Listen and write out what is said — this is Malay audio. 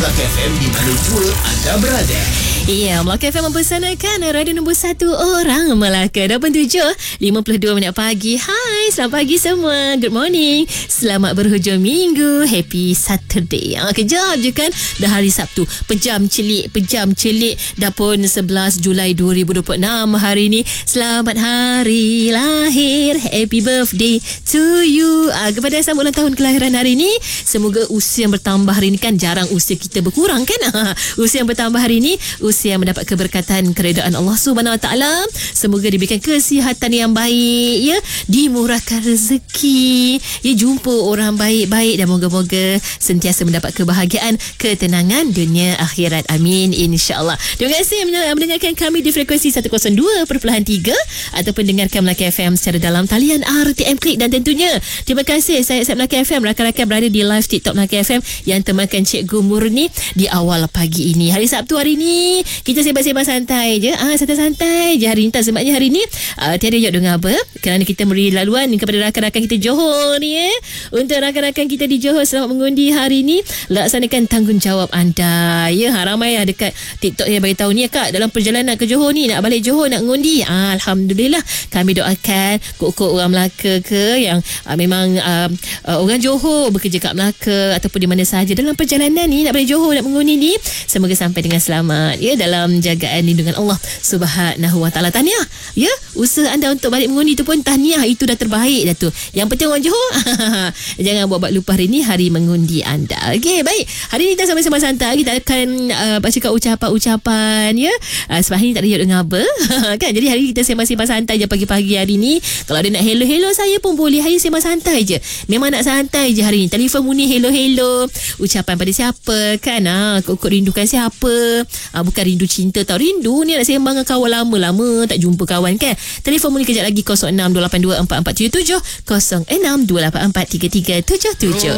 Melaka FM di mana jua anda berada. Ya, Melaka FM mempersanakan radio nombor 1 orang Melaka. 8:07, 52 minit pagi. Hai, selamat pagi semua. Good morning. Selamat berhujung minggu. Happy Saturday. Kejap je kan, dah hari Sabtu. Pejam celik. Dah pun 11 Julai 2026 hari ni. Selamat hari lahir. Happy birthday to you. Kepada yang sambut ulang tahun kelahiran hari ni, semoga usia yang bertambah hari ni, kan jarang usia kita berkurang kan. Usia yang bertambah hari ni, usia yang mendapat keberkatan keredaan Allah Subhanahu Wa Taala. Semoga diberikan kesihatan yang baik, ya, dimurahkan rezeki, ya, jumpa orang baik-baik dan moga-moga sentiasa mendapat kebahagiaan, ketenangan dunia akhirat. Amin, insya-Allah. Terima kasih mendengarkan kami di frekuensi 102.3 ataupun dengarkan Melaka FM secara dalam talian RTM Klik, dan tentunya terima kasih saya Melaka FM, rakan-rakan berada di live TikTok Melaka FM yang temakan Cikgu Murni di awal pagi ini. Hari Sabtu hari ni kita sembang-sembang santai je, santai-santai je hari ni. Sebabnya hari ni tiada yok dengar apa, kerana kita beri laluan kepada rakan-rakan kita Johor ni, untuk rakan-rakan kita di Johor selamat mengundi hari ni, laksanakan tanggungjawab anda, ya. Ramai dekat TikTok yang bagi tahu ni, Kak, dalam perjalanan ke Johor ni, nak balik Johor nak mengundi. Alhamdulillah, kami doakan kok-kok orang Melaka ke yang memang orang Johor bekerja kat Melaka ataupun di mana sahaja dalam perjalanan ni nak balik Johor nak mengundi ni, semoga sampai dengan selamat, ya, dalam jagaan lindungan Allah Subhanahu Wa Taala. Tahniah, ya, usaha anda untuk balik mengundi tu pun tahniah, itu dah terbaik dah tu. Yang penting orang Johor jangan buat lupa hari ni hari mengundi anda. Okey, baik. Hari ni kita sama-sama santai, kita akan bacakan ucapan-ucapan, ya. Sebab hari ni tak ada dengar apa kan. Jadi hari ni kita sembang-sembang santai je pagi-pagi hari ni. Kalau ada nak hello-hello saya pun boleh. Hari sembang santai je. Memang nak santai je hari ni. Telefon Muni hello-hello. Ucapan pada siapa kan? Kok rindukan siapa? Bukan rindu cinta tau. Rindu ni nak sembang dengan kawan lama-lama tak jumpa kawan kan. Telefon Muni kejap lagi 0628244777, 0628433377.